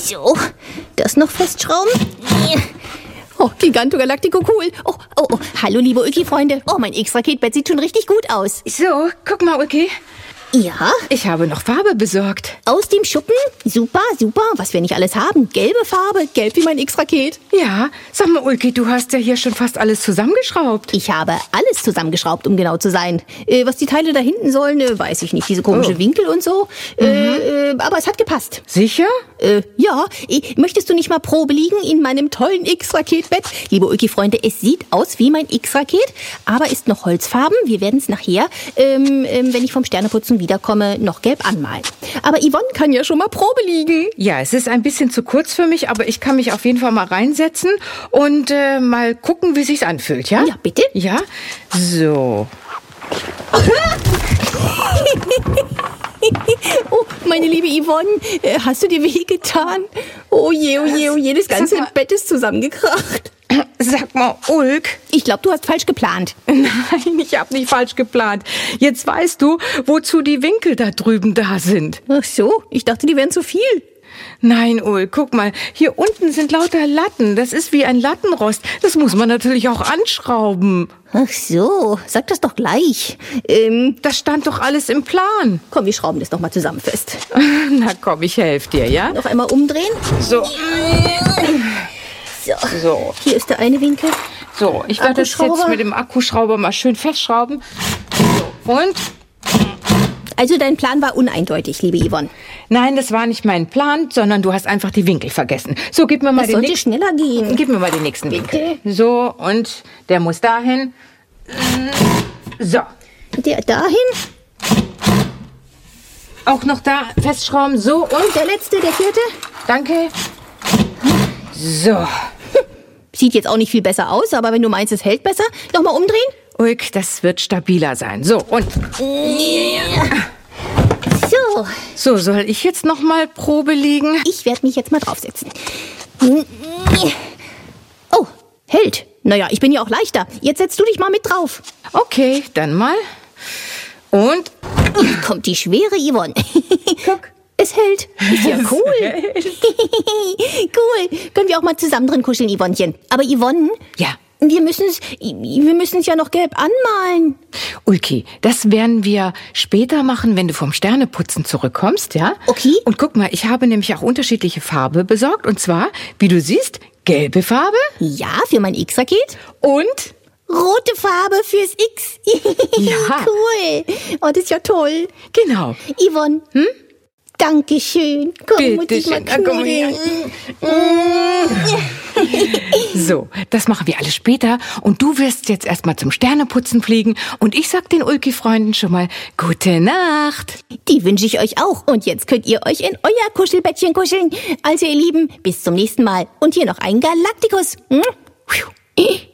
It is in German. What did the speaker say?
So, das noch festschrauben. Oh, Giganto Galactico, cool. Oh, hallo, liebe Ulki-Freunde. Oh, mein X-Raketbett sieht schon richtig gut aus. So, guck mal, Ulki. Ja, Ich habe noch Farbe besorgt. Aus dem Schuppen? Super, super. Was wir nicht alles haben. Gelbe Farbe, gelb wie mein X-Raket. Ja, sag mal, Ulki, du hast ja hier schon fast alles zusammengeschraubt. Ich habe alles zusammengeschraubt, um genau zu sein. Was die Teile da hinten sollen, weiß ich nicht. Diese komische Winkel und so. Aber es hat gepasst. Sicher? Ja, möchtest du nicht mal Probe liegen in meinem tollen X-Raketbett? Liebe Ulki-Freunde, es sieht aus wie mein X-Raket, aber ist noch holzfarben. Wir werden es nachher, wenn ich vom Sterneputzen wiederkomme, noch gelb anmalen. Aber Yvonne kann ja schon mal Probe liegen. Ja, es ist ein bisschen zu kurz für mich, aber ich kann mich auf jeden Fall mal reinsetzen und mal gucken, wie sich's anfühlt, ja? Ja, bitte. Ja? So. Oh, meine liebe Yvonne, hast du dir wehgetan? Oh je, das ganze Sag mal. Bett ist zusammengekracht. Sag mal, Ulk. Ich glaube, du hast falsch geplant. Nein, ich habe nicht falsch geplant. Jetzt weißt du, wozu die Winkel da drüben da sind. Ach so, ich dachte, die wären zu viel. Nein, Ulk, guck mal. Hier unten sind lauter Latten. Das ist wie ein Lattenrost. Das muss man natürlich auch anschrauben. ach so, sag das doch gleich. Das stand doch alles im Plan. Komm, wir schrauben das noch mal zusammen fest. Na komm, ich helfe dir, ja? Noch einmal umdrehen. So, so. Hier ist der eine Winkel. So, ich werde das Akkuschrauber. jetzt mit dem Akkuschrauber mal schön festschrauben. So, und? Also dein Plan war uneindeutig, liebe Yvonne. Nein, das war nicht mein Plan, sondern du hast einfach die Winkel vergessen. So, gib mir mal Das den sollte nächsten. schneller gehen. Gib mir mal den nächsten Bitte. Winkel. So, und der muss dahin. So, Der dahin. auch noch da festschrauben. So, und Der letzte, der vierte. danke. So, Sieht jetzt auch nicht viel besser aus, aber wenn du meinst, es hält besser, nochmal umdrehen. Ulk, das wird stabiler sein. So, und So, so, soll ich jetzt noch mal Probe liegen? Ich werde mich jetzt mal draufsetzen. Oh, hält. Naja, ich bin ja auch leichter. Jetzt setzt du dich mal mit drauf. Okay, dann mal. Und Hier kommt die schwere Yvonne. guck. Es hält. Ist ja cool. Cool. Können wir auch mal zusammen drin kuscheln, Yvonnchen. Aber Yvonne, Ja. wir müssen es ja noch gelb anmalen. Ulki, das werden wir später machen, wenn du vom Sterneputzen zurückkommst, ja? Okay. Und guck mal, ich habe nämlich auch unterschiedliche Farbe besorgt. Und zwar, wie du siehst, gelbe Farbe Ja, für mein X-Raket. und... Rote Farbe fürs X. Ja. Cool. Oh, das ist ja toll. Genau. Yvonne. Dankeschön. Komm, muss ich mal schön. Na, komm her. knuddeln. So, das machen wir alles später. Und du wirst jetzt erstmal zum Sterneputzen fliegen. Und ich sag den Ulki-Freunden schon mal gute Nacht. Die wünsche ich euch auch. Und jetzt könnt ihr euch in euer Kuschelbettchen kuscheln. Also ihr Lieben, bis zum nächsten Mal. Und hier noch ein Galaktikus.